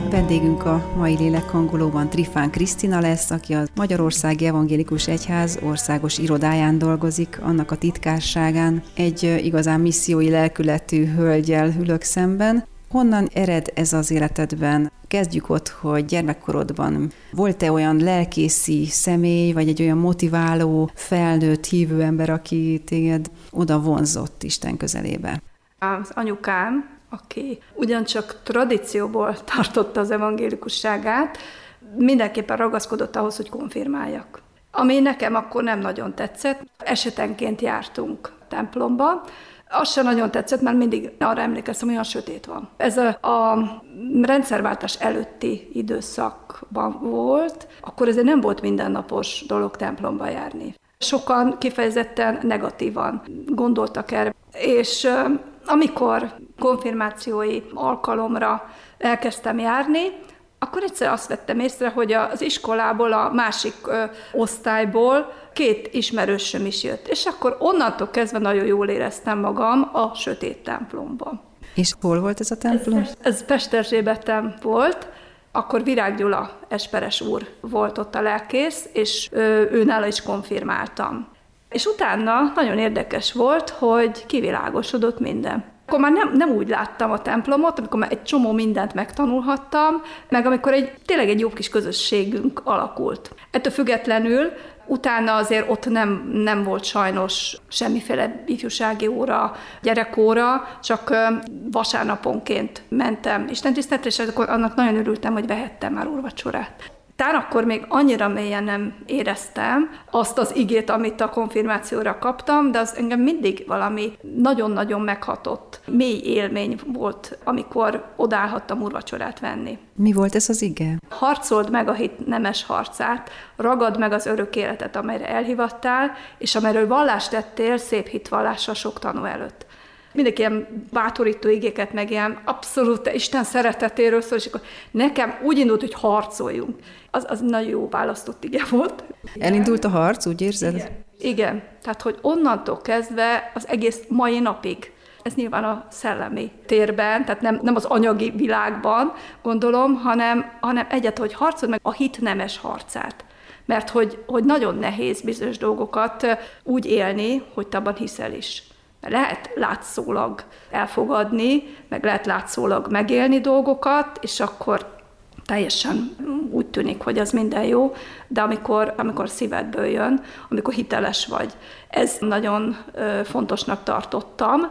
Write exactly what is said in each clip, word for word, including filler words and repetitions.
Vendégünk a mai lélekhangolóban Trifán Krisztina lesz, aki a Magyarországi Evangélikus Egyház országos irodáján dolgozik, annak a titkárságán. Egy igazán missziói lelkületű hölgyel ülök szemben. Honnan ered ez az életedben? Kezdjük ott, hogy gyermekkorodban volt-e olyan lelkészi személy, vagy egy olyan motiváló, felnőtt, hívő ember, aki téged oda vonzott Isten közelébe? Az anyukám, aki ugyancsak tradícióból tartotta az evangélikusságát, mindenképpen ragaszkodott ahhoz, hogy konfirmáljak. Ami nekem akkor nem nagyon tetszett. Esetenként jártunk templomba. Az sem nagyon tetszett, mert mindig arra emlékeztem, hogy olyan sötét van. Ez a, a rendszerváltás előtti időszakban volt, akkor ezért nem volt mindennapos dolog templomba járni. Sokan kifejezetten negatívan gondoltak erre, és amikor konfirmációi alkalomra elkezdtem járni, akkor egyszer azt vettem észre, hogy az iskolából, a másik ö, osztályból két ismerősöm is jött. És akkor onnantól kezdve nagyon jól éreztem magam a sötét templomban. És hol volt ez a templom? Ez, ez Pesterzsébeten volt. Akkor Virág Gyula esperes úr volt ott a lelkész, és ö, őnála is konfirmáltam. És utána nagyon érdekes volt, hogy kivilágosodott minden. Akkor már nem, nem úgy láttam a templomot, amikor már egy csomó mindent megtanulhattam, meg amikor egy, tényleg egy jó kis közösségünk alakult. Ettől függetlenül utána azért ott nem, nem volt sajnos semmiféle ifjúsági óra, gyerekóra, csak vasárnaponként mentem istentiszteletre, és akkor annak nagyon örültem, hogy vehettem már úrvacsorát. Tán akkor még annyira mélyen nem éreztem azt az igét, amit a konfirmációra kaptam, de az engem mindig valami nagyon-nagyon meghatott, mély élmény volt, amikor odállhattam úrvacsorát venni. Mi volt ez az ige? Harcold meg a hit nemes harcát, ragad meg az örök életet, amelyre elhivattál, és amelyről vallást tettél szép hitvallással sok tanú előtt. Mindenki ilyen bátorító igéket, meg ilyen abszolút Isten szeretetéről szól, és akkor nekem úgy indult, hogy harcoljunk. Az, az nagyon jó választott ige volt. Elindult a harc, úgy érzed? Igen. Igen. Tehát, hogy onnantól kezdve az egész mai napig, ez nyilván a szellemi térben, tehát nem, nem az anyagi világban, gondolom, hanem, hanem egyet, hogy harcod meg a hit nemes harcát. Mert hogy, hogy nagyon nehéz bizonyos dolgokat úgy élni, hogy te abban hiszel is. Lehet látszólag elfogadni, meg lehet látszólag megélni dolgokat, és akkor teljesen úgy tűnik, hogy az minden jó, de amikor, amikor szívedből jön, amikor hiteles vagy, ez nagyon fontosnak tartottam,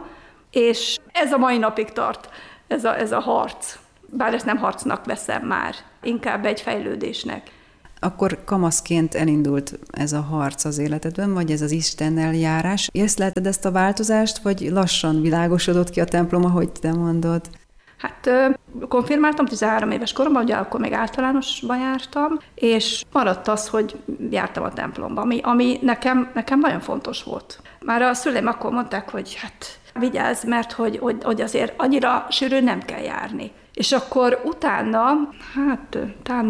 és ez a mai napig tart, ez a, ez a harc. Bár ezt nem harcnak veszem már, inkább egy fejlődésnek. Akkor kamaszként elindult ez a harc az életedben, vagy ez az Istennel járás. Észlelted ezt a változást, vagy lassan világosodott ki a templom, ahogy te mondod? Hát konfirmáltam tizenhárom éves koromban, ugye akkor még általánosban jártam, és maradt az, hogy jártam a templomba, ami, ami nekem, nekem nagyon fontos volt. Már a szüleim akkor mondták, hogy hát vigyázz, mert hogy, hogy, hogy azért annyira sűrűn nem kell járni. És akkor utána, hát talán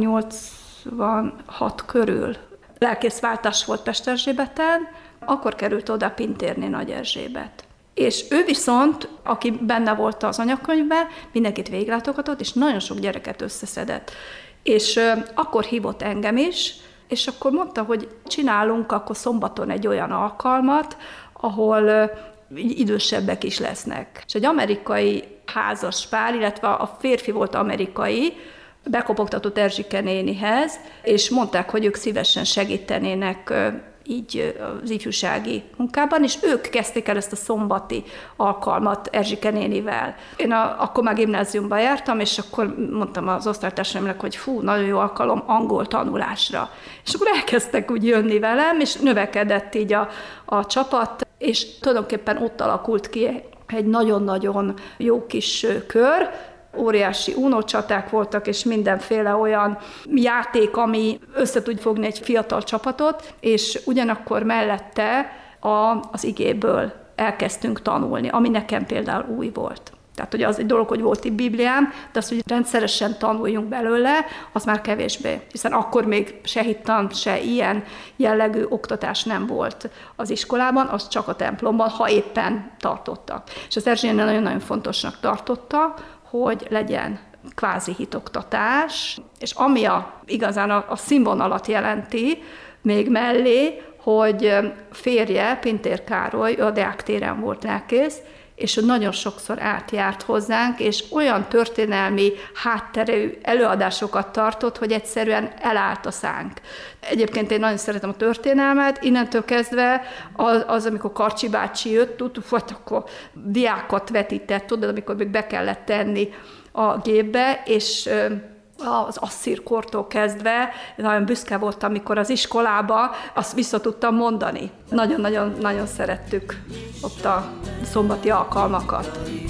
nyolcvanhat körül lelkészváltás volt Pesterzsébeten, akkor került oda Pintérné Nagy Erzsébet. És ő viszont, aki benne volt az anyakönyvben, mindenkit végiglátogatott, és nagyon sok gyereket összeszedett. És euh, akkor hívott engem is, és akkor mondta, hogy csinálunk akkor szombaton egy olyan alkalmat, ahol euh, idősebbek is lesznek. És egy amerikai házas pár, illetve a férfi volt amerikai, bekopogtatott Erzsike nénihez, és mondták, hogy ők szívesen segítenének euh, így az ifjúsági munkában, és ők kezdték el ezt a szombati alkalmat Erzsike nénivel. Én a, akkor már gimnáziumban jártam, és akkor mondtam az osztálytársaimnak, hogy fú, nagyon jó alkalom angol tanulásra. És akkor elkezdtek úgy jönni velem, és növekedett így a, a csapat, és tulajdonképpen ott alakult ki egy nagyon-nagyon jó kis kör, óriási unócsaták voltak, és mindenféle olyan játék, ami össze tud fogni egy fiatal csapatot, és ugyanakkor mellette a, az igéből elkezdtünk tanulni, ami nekem például új volt. Tehát ugye az egy dolog, hogy volt itt Bibliám, de azt, hogy rendszeresen tanuljunk belőle, az már kevésbé. Hiszen akkor még se hittan, se ilyen jellegű oktatás nem volt az iskolában, az csak a templomban, ha éppen tartottak. És az Erzsénél nagyon-nagyon fontosnak tartotta, hogy legyen kvázi hitoktatás, és ami a, igazán a, a színvonalat jelenti még mellé, hogy férje, Pintér Károly, ő a Deák téren volt lelkész, és ő nagyon sokszor átjárt hozzánk, és olyan történelmi hátterű előadásokat tartott, hogy egyszerűen elállt a szánk. Egyébként én nagyon szeretem a történelmet, innentől kezdve az, az amikor Karcsi bácsi jött, tud, vagy akkor diákat vetített, tudod, amikor még be kellett tenni a gépbe, és az asszír kortól kezdve nagyon büszke voltam, amikor az iskolába azt vissza tudtam mondani. Nagyon-nagyon nagyon szerettük ott a szombati alkalmakat.